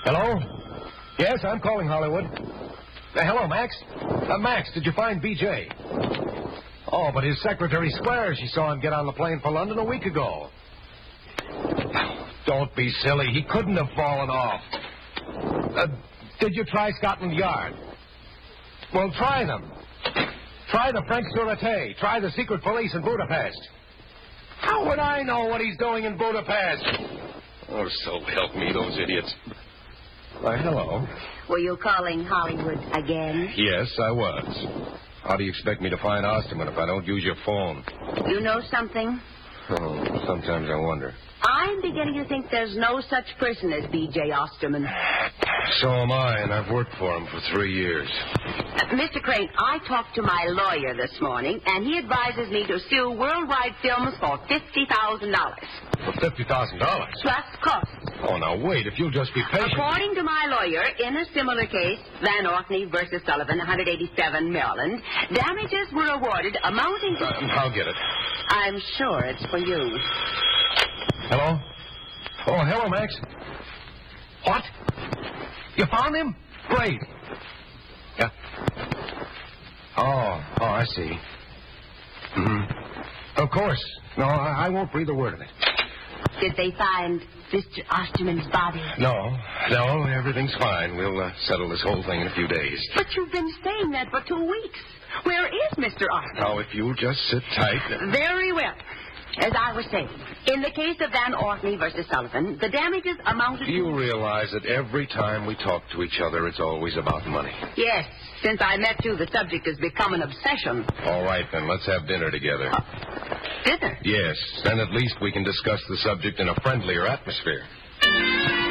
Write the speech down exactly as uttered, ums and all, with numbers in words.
Hello? Yes, I'm calling Hollywood. Uh, hello, Max. Uh, Max, did you find B J? Oh, but his secretary swears she saw him get on the plane for London a week ago. Don't be silly. He couldn't have fallen off. Uh, did you try Scotland Yard? Well, try them. Try the French Sûreté. Try the secret police in Budapest. How would I know what he's doing in Budapest? Oh, so help me, those idiots. Why, hello. Were you calling Hollywood again? Yes, I was. How do you expect me to find Osterman if I don't use your phone? You know something? Oh, sometimes I wonder. I'm beginning to think there's no such person as B J Osterman. So am I, and I've worked for him for three years. Uh, Mister Crane, I talked to my lawyer this morning, and he advises me to sue Worldwide Films for fifty thousand dollars. For fifty thousand dollars? Plus costs. Oh, now wait, if you'll just be patient. According to my lawyer, in a similar case, Van Orkney versus Sullivan, one eighty-seven, Maryland, damages were awarded amounting to... Uh, I'll get it. I'm sure it's for you. Hello? Oh, hello, Max. What? You found him? Great. Yeah. Oh, oh, I see. Mm-hmm. Of course. No, I, I won't breathe a word of it. Did they find Mister Osterman's body? No, no, everything's fine. We'll uh, settle this whole thing in a few days. But you've been saying that for two weeks. Where is Mister Osterman? Now, if you'll just sit tight... And... Very well. As I was saying, in the case of Van Orkney versus Sullivan, the damages amounted to... Do you realize that every time we talk to each other, it's always about money? Yes. Since I met you, the subject has become an obsession. All right, then. Let's have dinner together. Uh, dinner? Yes. Then at least we can discuss the subject in a friendlier atmosphere.